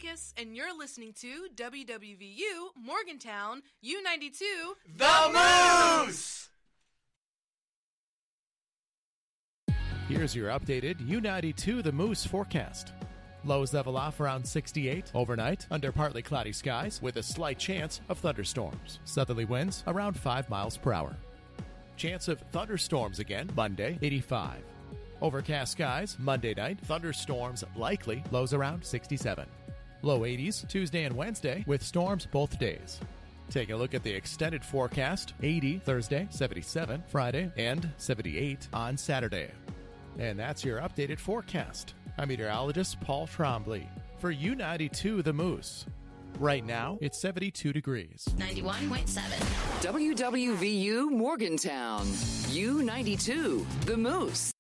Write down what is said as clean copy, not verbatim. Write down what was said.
Marcus, and you're listening to WWVU Morgantown U92 The Moose! Here's your updated U92 The Moose forecast. Lows level off around 68 overnight under partly cloudy skies with a slight chance of thunderstorms. Southerly winds around 5 miles per hour. Chance of thunderstorms again Monday, 85. Overcast skies Monday night, thunderstorms likely, lows around 67. Low 80s Tuesday and Wednesday with storms both days. Take a look at the extended forecast, 80 Thursday, 77 Friday, and 78 on Saturday. And that's your updated forecast. I'm meteorologist Paul Trombley for U92 The Moose. Right now, it's 72 degrees. 91.7. WWVU Morgantown. U92 The Moose.